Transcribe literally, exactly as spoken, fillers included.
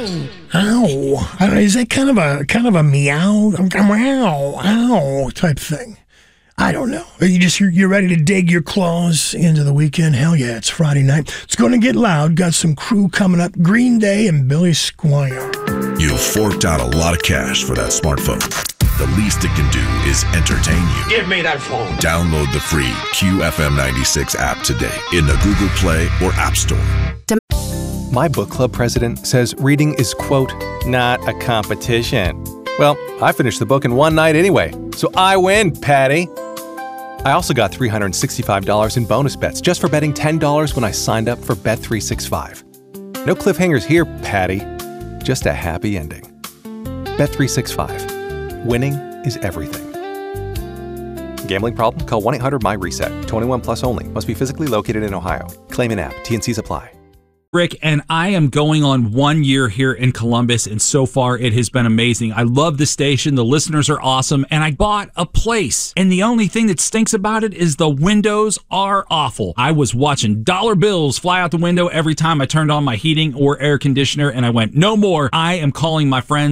Ow. I don't know, is that kind of a kind of a meow, meow, ow type thing? I don't know. Are you just, you're, you're ready to dig your claws into the weekend? Hell yeah, it's Friday night. It's going to get loud. Got some crew coming up. Green Day and Billy Squier. You forked out a lot of cash for that smartphone. The least it can do is entertain you. Give me that phone. Download the free Q F M ninety-six app today in the Google Play or App Store. My book club president says reading is, quote, not a competition. Well, I finished the book in one night anyway, so I win, Patty. I also got three hundred sixty-five dollars in bonus bets just for betting ten dollars when I signed up for Bet three sixty-five. No cliffhangers here, Patty. Just a happy ending. Bet three sixty-five. Winning is everything. Gambling problem? Call one eight hundred M Y reset. twenty-one plus only. Must be physically located in Ohio. Claim in app. T and Cs apply. Rick, and I am going on one year here in Columbus, and so far it has been amazing. I love the station. The listeners are awesome, and I bought a place, and the only thing that stinks about it is the windows are awful. I was watching dollar bills fly out the window every time I turned on my heating or air conditioner, and I went, no more. I am calling my friends